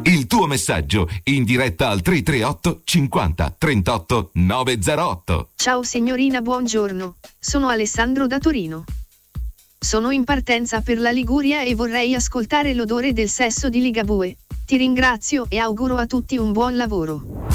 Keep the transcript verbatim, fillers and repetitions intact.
Il tuo messaggio in diretta al tre tre otto cinquanta trentotto novecentotto. Ciao signorina, buongiorno. Sono Alessandro da Torino. Sono in partenza per la Liguria e vorrei ascoltare l'odore del sesso di Ligabue. Ti ringrazio e auguro a tutti un buon lavoro.